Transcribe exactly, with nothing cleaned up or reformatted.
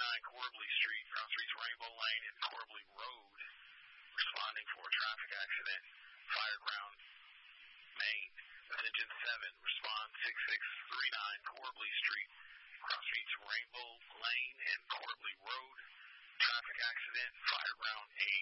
nine Corbly Street, cross streets Rainbow Lane and Corbly Road, responding for a traffic accident, Fireground, Maine. Attention seven, respond six six three nine Corbly Street, cross streets Rainbow Lane and Corbly Road, traffic accident, Fireground A.